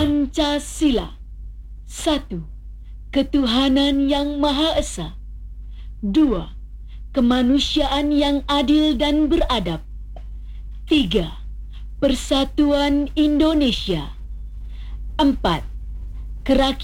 Pancasila. 1. Ketuhanan yang Maha Esa. 2. Kemanusiaan yang adil dan beradab. 3. Persatuan Indonesia. 4. Kerakyatan